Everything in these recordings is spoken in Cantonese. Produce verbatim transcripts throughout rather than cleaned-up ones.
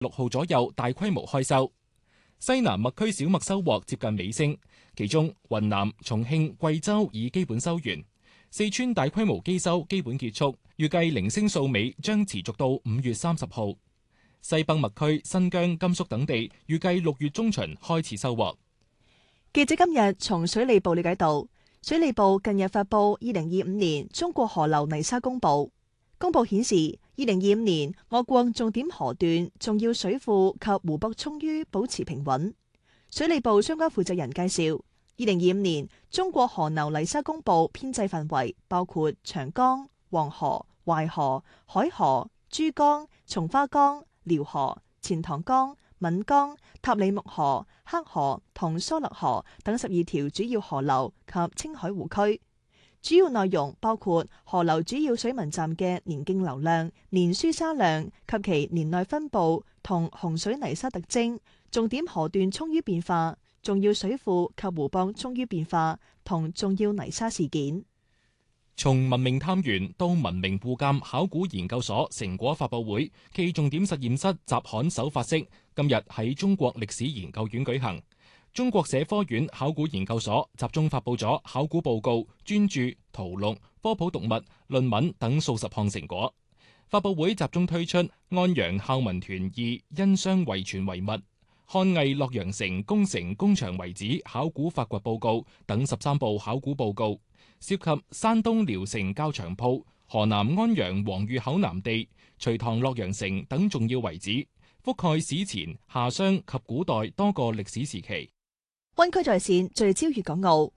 六號左右大規模開收。西南麥區小麥收穫接近尾聲，其中雲南、重慶、貴州已基本收完，四川大規模機收基本結束，預計零星數尾將持續到五月三十號。西北麥區、新疆、甘肅等地預計六月中旬開始收穫。 記者今日從水利部了解到，水利部近日發布二零二五年中國河流泥沙公佈，公佈顯示，二零二五年我國重點河段、重要水庫及湖泊充裕保持平穩。水利部相關負責人介紹，二零二五年中國河流泥沙公佈編制範圍包括長江、黃河、淮河、海河、珠江、松花江、遼河、錢塘江、岷江、塔里木河、黑河同疏勒河等十二條主要河流及青海湖區。主要內容包括河流主要水文站嘅年徑流量、年輸沙量及其年內分佈同洪水泥沙特徵，重點河段充裕變化、重要水庫及湖泊充裕變化同重要泥沙事件。 從文明探源到文明互鑒考古研究所成果發佈會暨重點實驗室集刊首發式今日喺中國歷史研究院舉行。中國社科院考古研究所集中發佈咗考古報告、專著、圖錄、科普讀物、論文等數十項成果。發佈會集中推出安陽孝文團二殷商遺存遺物、漢魏洛陽城工程工場遺址考古發掘報告等十三部考古報告，涉及山東聊城校場鋪、河南安陽黃峪口南地、隋唐洛陽城等重要遺址，覆蓋史前、夏商及古代多個歷史時期。 灣區在線聚焦粵港澳，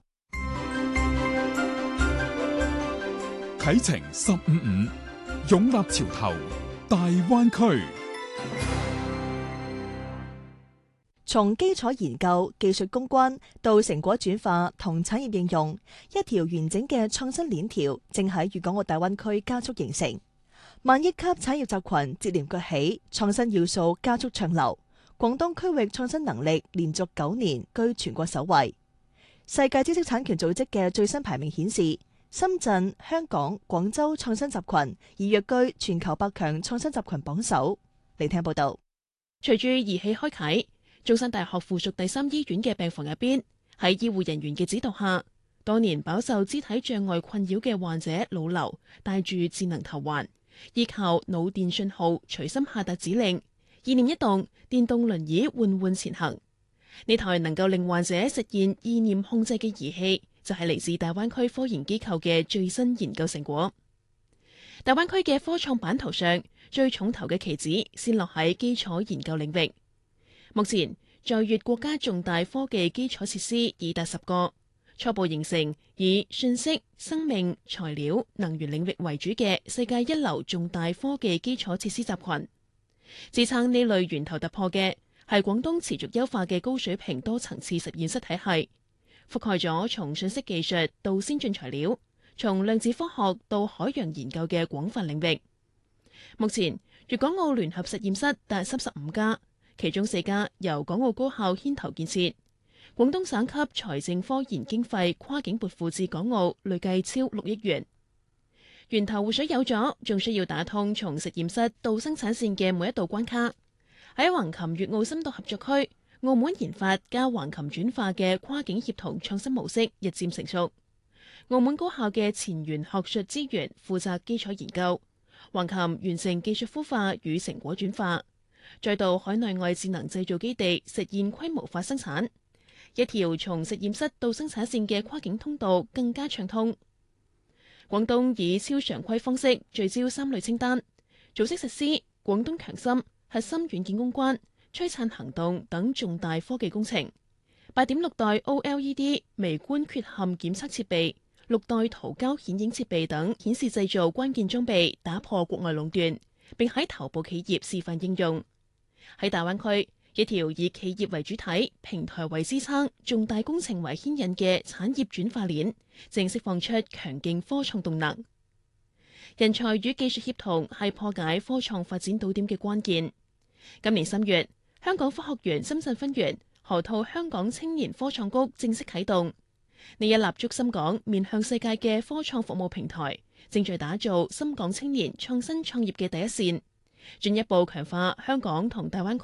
啟程十五五，擁立潮頭，大灣區。 從基礎研究、技術攻關到成果轉化同產業應用，一條完整嘅創新鏈條正喺粵港澳大灣區加速形成。萬億級產業集群接連崛起，創新要素加速暢流。廣東區域創新能力連續九年居全國首位。世界知識產權組織嘅最新排名顯示，深圳、香港、廣州創新集群已躍居全球百強創新集群榜首。嚟聽報道。 隨住儀器開啟，中山大學附屬第三醫院嘅病房入邊，喺醫護人員嘅指導下，多年飽受肢體障礙困擾嘅患者老劉帶住智能頭環，依靠腦電信號隨心下達指令，意念一動，電動輪椅緩緩前行。呢台能夠令患者實現意念控制嘅儀器，就係嚟自大灣區科研機構嘅最新研究成果。大灣區嘅科創版圖上，最重頭嘅棋子先落喺基礎研究領域。目前在粵國家重大科技基礎設施已達十個，初步形成以信息、生命、材料、能源領域為主嘅世界一流重大科技基礎設施集群。支撐呢類源頭突破嘅係廣東持續優化嘅高水平多層次實驗室體系，覆蓋咗從信息技術到先進材料，從量子科學到海洋研究嘅廣泛領域。目前粵港澳聯合實驗室達三十五家，其中四家由港澳高校牽頭建設。廣東省級財政科研經費跨境撥付至港澳累計超六億元。源頭湖水有咗，仲需要打通從實驗室到生產線嘅每一道關卡。喺橫琴粵澳深度合作區，澳門研發加橫琴轉化嘅跨境協同創新模式日漸成熟。澳門高校嘅前沿學術資源負責基礎研究，橫琴完成技術孵化與成果轉化，再到海內外智能製造基地實現規模化生產，一條從實驗室到生產線嘅跨境通道更加暢通。廣東以超常規方式聚焦三類清單，組織實施廣東強心、核心軟件攻關、璀璨行動等重大科技工程。八點六代 O L E D 微觀缺陷檢測設備、六代圖膠顯影設備等顯示製造關鍵裝備，打破國外壟斷，並喺頭部企業示範應用。喺大灣區，一條以企業為主體、平台為支撐、重大工程為牽引嘅產業轉化鏈，正釋放出強勁科創動能。人才與技術協同係破解科創發展堵點嘅關鍵。今年三月，香港科學園深圳分園河套香港青年科創谷正式啟動。呢一立足深港、面向世界嘅科創服務平台，正在打造深港青年創新創業嘅第一線， 進一步強化香港同大灣